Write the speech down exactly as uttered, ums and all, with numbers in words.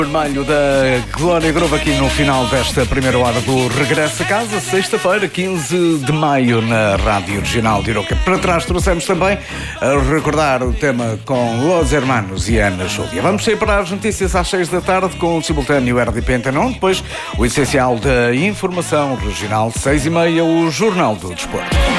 Vermelho da Glória Groove aqui no final desta primeira hora do Regresso a Casa, sexta-feira, quinze de maio, na Rádio Regional de Iroca. Para trás trouxemos também a recordar o tema com Los Hermanos e Ana Júlia. Vamos sair para as notícias às seis da tarde com o simultâneo R D P Antenon, depois o essencial da informação regional, seis e meia, o Jornal do Desporto.